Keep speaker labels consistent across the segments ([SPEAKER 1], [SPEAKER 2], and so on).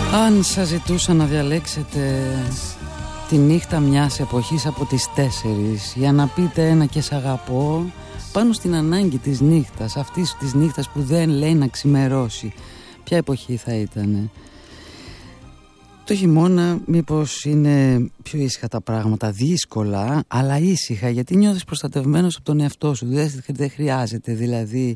[SPEAKER 1] Αν σας ζητούσα να διαλέξετε τη νύχτα μιας εποχής από τις 4 για να πείτε ένα και σ' αγαπώ πάνω στην ανάγκη της νύχτας, αυτής της νύχτας που δεν λέει να ξημερώσει, ποια εποχή θα ήτανε? Το χειμώνα μήπως είναι πιο ήσυχα τα πράγματα, δύσκολα αλλά ήσυχα, γιατί νιώθεις προστατευμένος από τον εαυτό σου. Δεν χρειάζεται δηλαδή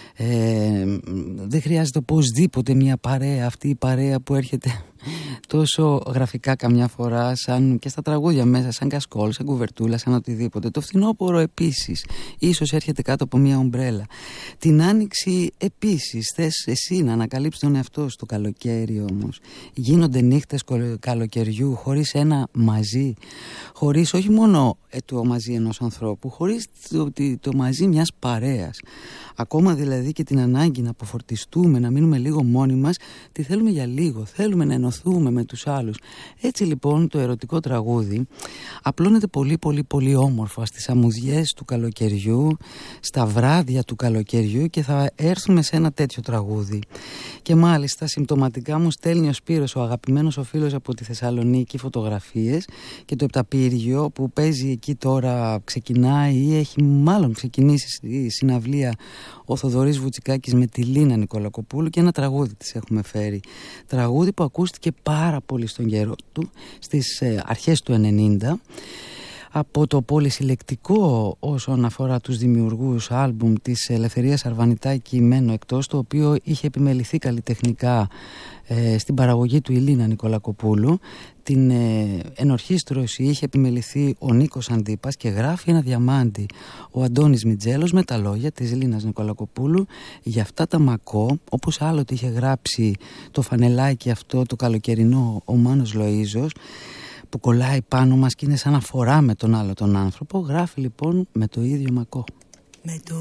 [SPEAKER 1] δεν χρειάζεται οπωσδήποτε μια παρέα, αυτή η παρέα που έρχεται τόσο γραφικά καμιά φορά, σαν και στα τραγούδια μέσα, σαν κασκόλ, σαν κουβερτούλα, σαν οτιδήποτε. Το φθινόπωρο επίσης ίσως έρχεται κάτω από μια ομπρέλα. Την άνοιξη επίσης θες εσύ να ανακαλύψεις τον εαυτό σου. Το καλοκαίρι όμως γίνονται νύχτες καλοκαιριού χωρίς ένα μαζί, χωρίς όχι μόνο το μαζί ενός ανθρώπου, χωρίς το μαζί μιας παρέας. Ακόμα δηλαδή και την ανάγκη να αποφορτιστούμε, να μείνουμε λίγο μόνοι μας, τη θέλουμε για λίγο, θέλουμε να ενωθούμε με τους άλλους. Έτσι λοιπόν το ερωτικό τραγούδι απλώνεται πολύ πολύ πολύ όμορφα στις αμμουδιές του καλοκαιριού, στα βράδια του καλοκαιριού, και θα έρθουμε σε ένα τέτοιο τραγούδι. Και μάλιστα συμπτωματικά μου στέλνει ο Σπύρος, ο αγαπημένος ο φίλος από τη Θεσσαλονίκη, φωτογραφίες, και το Επταπύργιο που παίζει εκεί τώρα ξεκινάει ή έχει μάλλον ξεκινήσει η συναυλία ο Θοδωρής Βουτσικάκης με τη Λίνα Νικολακοπούλου, και ένα τραγούδι της έχουμε φέρει. Τραγούδι που ακούστηκε πάρα πολύ στον καιρό του, στις αρχές του 90, από το πολυσυλλεκτικό όσον αφορά τους δημιουργούς άλμπουμ της Ελευθερίας Αρβανιτάκη Μένω Εκτός, το οποίο είχε επιμεληθεί καλλιτεχνικά στην παραγωγή του η Λίνα Νικολακοπούλου. Την ενορχήστρωση είχε επιμεληθεί ο Νίκος Αντίπας και γράφει ένα διαμάντι ο Αντώνης Μιτζέλος με τα λόγια της Λίνας Νικολακοπούλου για αυτά τα μακό, όπως άλλοτε είχε γράψει το φανελάκι αυτό το καλοκαιρινό ο Μάνος Λοΐζος, που κολλάει πάνω μας και είναι σαν να φοράμε τον άλλο τον άνθρωπο. Γράφει λοιπόν με το ίδιο μακό.
[SPEAKER 2] Με το